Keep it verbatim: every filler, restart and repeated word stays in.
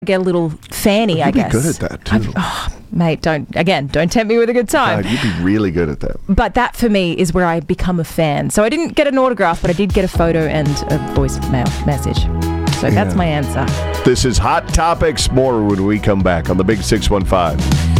get a little fanny, You'd I be guess. good at that, too. I've- oh, mate, don't, again, don't tempt me with a good time. God, you'd be really good at that. But that, for me, is where I become a fan. So I didn't get an autograph, but I did get a photo and a voicemail message. So Yeah. that's my answer. This is Hot Topics. More when we come back on the Big six one five.